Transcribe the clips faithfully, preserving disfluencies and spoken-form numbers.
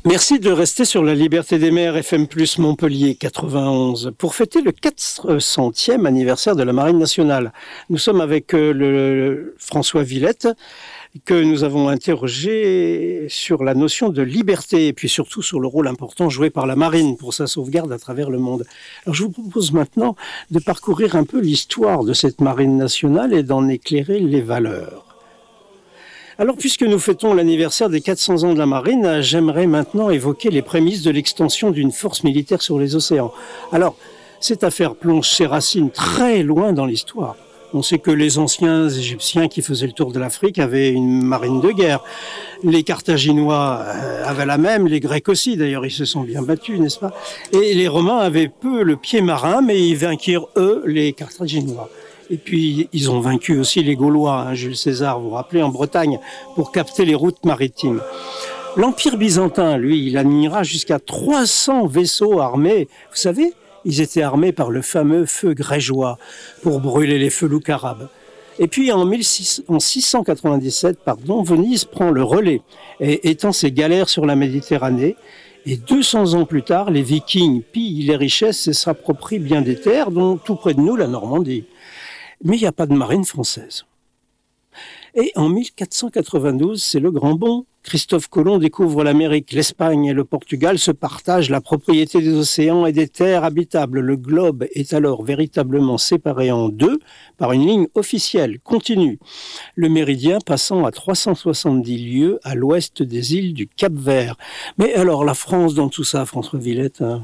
Merci de rester sur la Liberté des mers F M plus Montpellier quatre-vingt-onze pour fêter le quatre centième anniversaire de la Marine nationale. Nous sommes avec le François Villette que nous avons interrogé sur la notion de liberté et puis surtout sur le rôle important joué par la marine pour sa sauvegarde à travers le monde. Alors je vous propose maintenant de parcourir un peu l'histoire de cette marine nationale et d'en éclairer les valeurs. Alors, puisque nous fêtons l'anniversaire des quatre cents ans de la marine, j'aimerais maintenant évoquer les prémices de l'extension d'une force militaire sur les océans. Alors, cette affaire plonge ses racines très loin dans l'histoire. On sait que les anciens Égyptiens qui faisaient le tour de l'Afrique avaient une marine de guerre. Les Carthaginois avaient la même, les Grecs aussi, d'ailleurs, ils se sont bien battus, n'est-ce pas? Et les Romains avaient peu le pied marin, mais ils vainquirent, eux, les Carthaginois. Et puis, ils ont vaincu aussi les Gaulois, hein, Jules César, vous vous rappelez, en Bretagne, pour capter les routes maritimes. L'Empire byzantin, lui, il admirera jusqu'à trois cents vaisseaux armés. Vous savez, ils étaient armés par le fameux feu grégeois pour brûler les felouks arabes. Et puis, en, six cent quatre-vingt-dix-sept, pardon, Venise prend le relais et étend ses galères sur la Méditerranée. Et deux cents ans plus tard, les Vikings pillent les richesses et s'approprient bien des terres, dont tout près de nous, la Normandie. Mais il n'y a pas de marine française. Et en mille quatre cent quatre-vingt-douze, c'est le grand bond. Christophe Colomb découvre l'Amérique. L'Espagne et le Portugal se partagent la propriété des océans et des terres habitables. Le globe est alors véritablement séparé en deux par une ligne officielle, continue. Le méridien passant à trois cent soixante-dix lieues à l'ouest des îles du Cap-Vert. Mais alors, la France dans tout ça, François Villette, hein?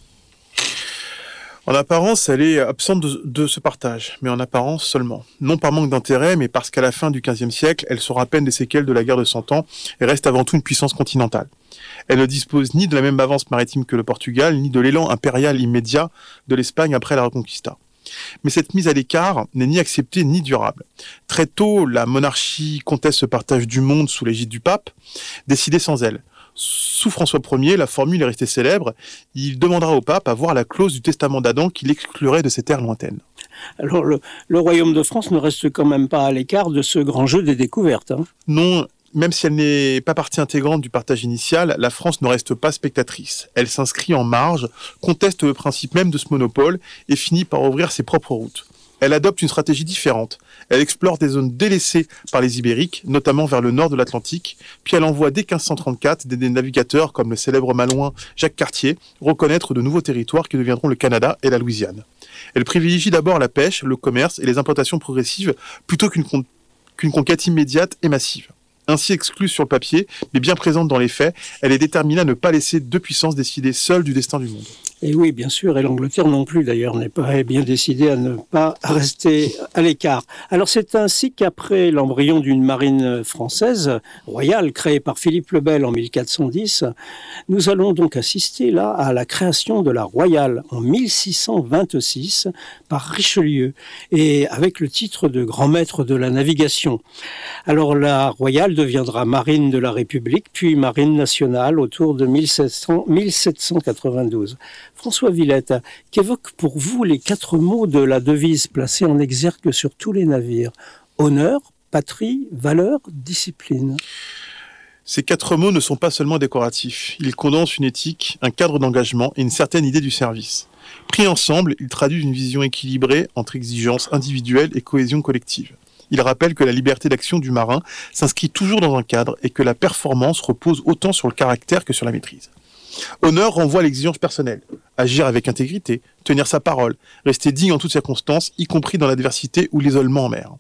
En apparence, elle est absente de, de ce partage, mais en apparence seulement. Non par manque d'intérêt, mais parce qu'à la fin du quinzième siècle, elle sera à peine des séquelles de la guerre de Cent Ans et reste avant tout une puissance continentale. Elle ne dispose ni de la même avance maritime que le Portugal, ni de l'élan impérial immédiat de l'Espagne après la Reconquista. Mais cette mise à l'écart n'est ni acceptée ni durable. Très tôt, la monarchie conteste ce partage du monde sous l'égide du pape, décidé sans elle. Sous François Ier, la formule est restée célèbre. Il demandera au pape à voir la clause du testament d'Adam qui l'exclurait de ces terres lointaines. Alors, le, le royaume de France ne reste quand même pas à l'écart de ce grand jeu des découvertes, hein. Non, même si elle n'est pas partie intégrante du partage initial, la France ne reste pas spectatrice. Elle s'inscrit en marge, conteste le principe même de ce monopole et finit par ouvrir ses propres routes. Elle adopte une stratégie différente. Elle explore des zones délaissées par les Ibériques, notamment vers le nord de l'Atlantique, puis elle envoie dès quinze cent trente-quatre des navigateurs comme le célèbre malouin Jacques Cartier reconnaître de nouveaux territoires qui deviendront le Canada et la Louisiane. Elle privilégie d'abord la pêche, le commerce et les implantations progressives plutôt qu'une, con- qu'une conquête immédiate et massive. Ainsi exclue sur le papier, mais bien présente dans les faits, elle est déterminée à ne pas laisser deux puissances décider seules du destin du monde. Et oui, bien sûr, et l'Angleterre non plus d'ailleurs n'est pas bien décidée à ne pas rester à l'écart. Alors c'est ainsi qu'après l'embryon d'une marine française royale créée par Philippe le Bel en mille quatre cent dix, nous allons donc assister là à la création de la Royale en mille six cent vingt-six par Richelieu et avec le titre de grand maître de la navigation. Alors la Royale deviendra marine de la République puis marine nationale autour de mille sept cent quatre-vingt-douze. François Villette, qu'évoquent pour vous les quatre mots de la devise placée en exergue sur tous les navires? Honneur, patrie, valeur, discipline. Ces quatre mots ne sont pas seulement décoratifs. Ils condensent une éthique, un cadre d'engagement et une certaine idée du service. Pris ensemble, ils traduisent une vision équilibrée entre exigence individuelle et cohésion collective. Ils rappellent que la liberté d'action du marin s'inscrit toujours dans un cadre et que la performance repose autant sur le caractère que sur la maîtrise. Honneur renvoie à l'exigence personnelle. Agir avec intégrité, tenir sa parole, rester digne en toutes circonstances, y compris dans l'adversité ou l'isolement en mer.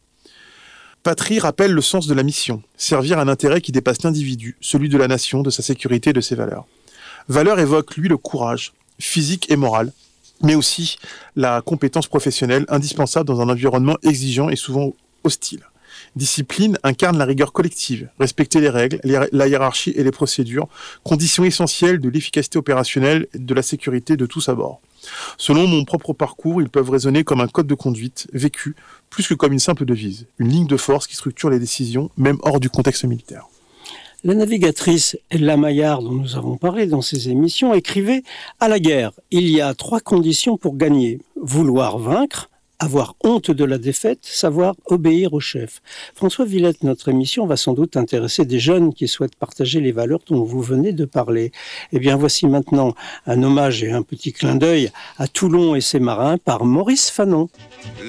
Patrie rappelle le sens de la mission, servir un intérêt qui dépasse l'individu, celui de la nation, de sa sécurité et de ses valeurs. Valeur évoque, lui, le courage, physique et moral, mais aussi la compétence professionnelle indispensable dans un environnement exigeant et souvent hostile. Discipline incarne la rigueur collective, respecter les règles, la hiérarchie et les procédures, conditions essentielles de l'efficacité opérationnelle et de la sécurité de tous à bord. Selon mon propre parcours, ils peuvent résonner comme un code de conduite vécu, plus que comme une simple devise, une ligne de force qui structure les décisions, même hors du contexte militaire. La navigatrice Ella Maillard, dont nous avons parlé dans ces émissions, écrivait « À la guerre, il y a trois conditions pour gagner. Vouloir vaincre, avoir honte de la défaite, savoir obéir au chef. François Villette, notre émission va sans doute intéresser des jeunes qui souhaitent partager les valeurs dont vous venez de parler. Eh bien, voici maintenant un hommage et un petit clin d'œil à Toulon et ses marins par Maurice Fanon.